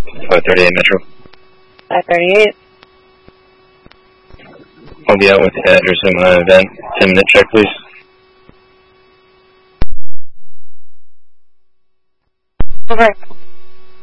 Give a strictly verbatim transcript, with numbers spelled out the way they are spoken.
five thirty-eight Metro. five thirty-eight. I'll be out with the address of my event. ten minute check, please. Okay.